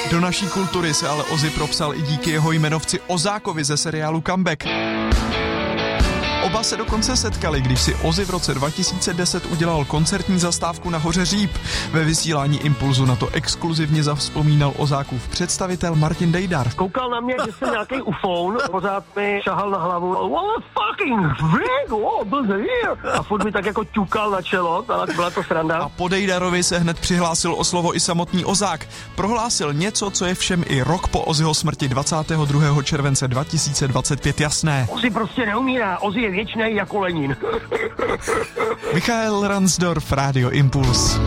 Do naší kultury se ale Ozzy propsal i díky jeho jmenovci Ozákovi ze seriálu Comeback. Oba se dokonce setkali, když si Ozzy v roce 2010 udělal koncertní zastávku na hoře Říp. Ve vysílání Impulzu na to exkluzivně zavzpomínal Ozákův představitel Martin Dejdar. Koukal na mě, že jsem nějaký ufoun, pořád mi šahal na hlavu. What fucking frig, byl here. A furt mi tak jako ťukal na čelo, byla to sranda. A po Dejdarovi se hned přihlásil o slovo i samotný Ozák. Prohlásil něco, co je všem i rok po Ozzyho smrti 22. července 2025 jasné. Ozzy prostě neumírá, Ozzy je věčnej jako Lenin. Michael Ransdorf, Rádio Impuls.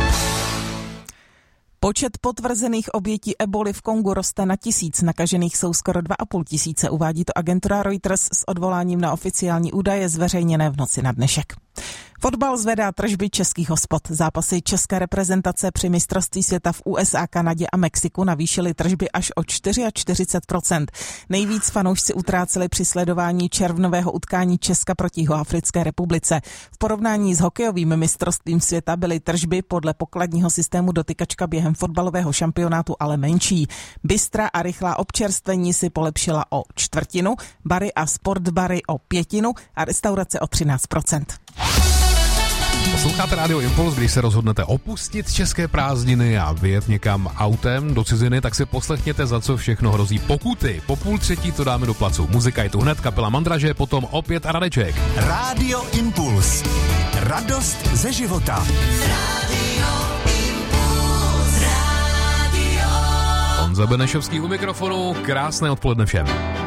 Počet potvrzených obětí eboli v Kongu roste na 1000, nakažených jsou skoro 2500, uvádí to agentura Reuters s odvoláním na oficiální údaje zveřejněné v noci na dnešek. Fotbal zvedá tržby českých hospod. Zápasy české reprezentace při mistrovství světa v USA, Kanadě a Mexiku navýšily tržby až o 44%. Nejvíc fanoušci utráceli při sledování červnového utkání Česka proti Jihoafrické republice. V porovnání s hokejovým mistrovstvím světa byly tržby podle pokladního systému dotykačka během fotbalového šampionátu ale menší. Bystrá a rychlá občerstvení si polepšila o 1/4, bary a sportbary o 1/5 a restaurace o 13%. Posloucháte Rádio Impuls, když se rozhodnete opustit české prázdniny a vyjet někam autem do ciziny, tak si poslechněte, za co všechno hrozí pokuty. Po 2:30 to dáme do placu. Muzika je tu hned, kapela Mandraže, potom opět a Radeček. Rádio Impuls. Radost ze života. Radio Impuls, Radio. Honza Benešovský u mikrofonu, krásné odpoledne všem.